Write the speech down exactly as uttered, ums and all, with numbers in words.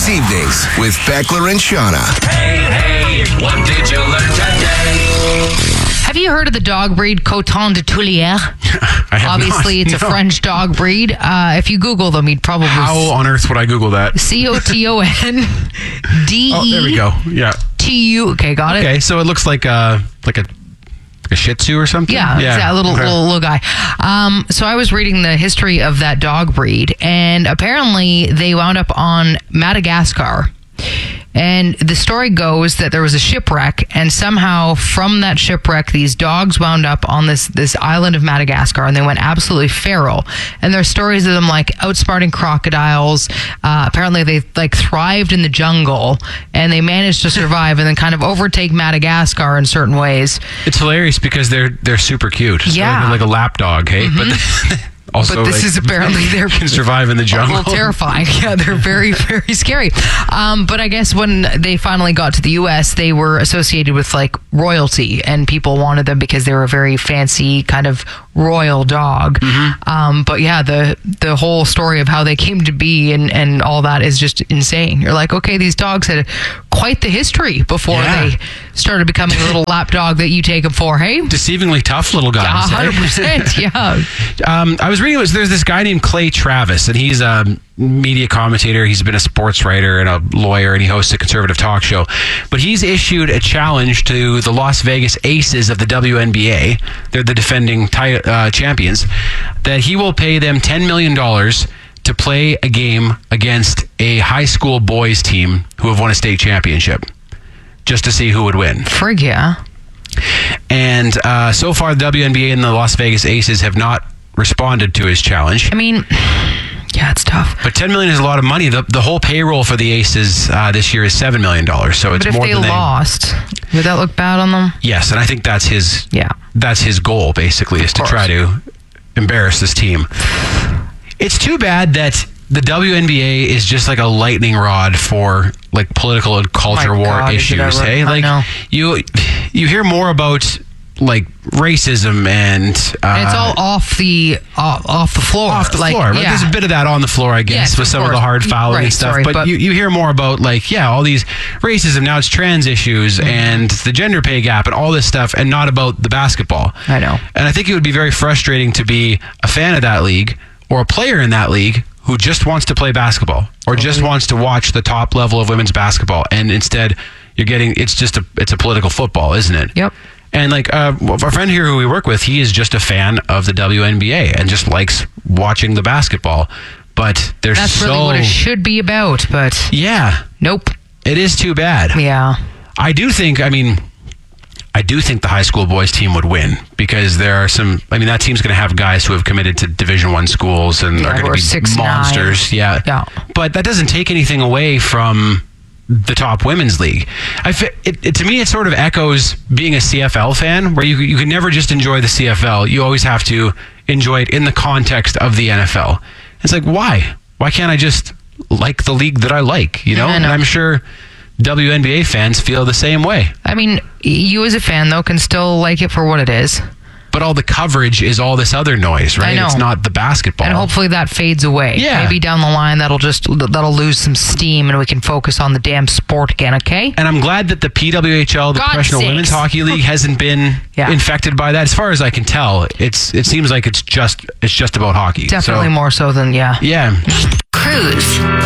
evenings with Beckler and Shauna. Hey, hey, what did you learn today? Have you heard of the dog breed Coton de Tulier? I have Obviously, not, it's a no. French dog breed. Uh, if you Google them, you'd probably How on earth would I Google that? C O T O N D Oh, there we E go. Yeah. T U. Okay, got it? Okay, so it looks like a like a like a Shih Tzu or something. Yeah, it's that little, okay. little little guy. Um, so I was reading the history of that dog breed, and apparently they wound up on Madagascar. And the story goes that there was a shipwreck, and somehow from that shipwreck, these dogs wound up on this this island of Madagascar, and they went absolutely feral. And there are stories of them like outsmarting crocodiles. Uh, apparently, they like thrived in the jungle, and they managed to survive, and then kind of overtake Madagascar in certain ways. It's hilarious because they're they're super cute. So Yeah. they're like a lap dog, hey? Mm-hmm. But also, But this like, is apparently their can survive in the a jungle. little terrifying. Yeah, they're very, very scary. Um, but I guess when they finally got to the U S, they were associated with like royalty, and people wanted them because they were a very fancy kind of royal dog. Mm-hmm. Um, but yeah, the the whole story of how they came to be and, and all that is just insane. You're like, okay, these dogs had quite the history before Yeah. they started becoming a little lap dog that you take them for, hey? Deceivingly tough little guys. one eh? hundred percent, yeah. Um, I was reading, was there's this guy named Clay Travis, and he's a media commentator. He's been a sports writer and a lawyer, and he hosts a conservative talk show. But he's issued a challenge to the Las Vegas Aces of the W N B A. They're the defending ti- uh, champions. That he will pay them ten million dollars to play a game against a high school boys team who have won a state championship, just to see who would win. Frig, yeah. And uh, so far, the W N B A and the Las Vegas Aces have not responded to his challenge. I mean, yeah, it's tough. But ten million dollars is a lot of money. The the whole payroll for the Aces uh, this year is seven million dollars. So it's But if more they than lost, would that look bad on them? they. Yes, and I think that's his. Yeah. That's his goal, basically, is to course. try to embarrass this team. It's too bad that the W N B A is just like a lightning rod for like political and culture My war God, is it issues. ever? Hey, I like know. you you hear more about like racism and, uh, And it's all off the uh, off the floor. off the like, floor. Right? Yeah. There's a bit of that on the floor, I guess, Yes, with of some of course. the hard fouling Right, and stuff. sorry, but but- you, you hear more about like, yeah, all these racism. Now it's trans issues Mm-hmm. and the gender pay gap and all this stuff, and not about the basketball. I know. And I think it would be very frustrating to be a fan of that league or a player in that league who just wants to play basketball or just wants to watch the top level of women's basketball, and instead you're getting it's just a it's a political football, isn't it? Yep. And like uh, our friend here who we work with, he is just a fan of the W N B A and just likes watching the basketball. But they're That's so really what it should be about, but yeah, nope. it is too bad. Yeah. I do think. I mean, I do think the high school boys team would win because there are some. I mean, that team's going to have guys who have committed to Division One schools and Yeah, are going who to are be six nine. monsters. Yeah. Yeah. But that doesn't take anything away from the top women's league. I fi- it, it, to me, it sort of echoes being a C F L fan, where you you can never just enjoy the C F L. You always have to enjoy it in the context of the N F L. It's like, why? Why can't I just like the league that I like? You know, I know. and I'm sure W N B A fans feel the same way. I mean, you as a fan, though, can still like it for what it is. But all the coverage is all this other noise, right? I know. It's not the basketball. And hopefully that fades away. Yeah. Maybe down the line that'll just that'll lose some steam and we can focus on the damn sport again, okay? And I'm glad that the P W H L, the God's Professional sakes. Women's Hockey League, hasn't been Yeah. infected by that. As far as I can tell, it's it seems like it's just it's just about hockey. Definitely So, more so than, yeah. Yeah. Cruise.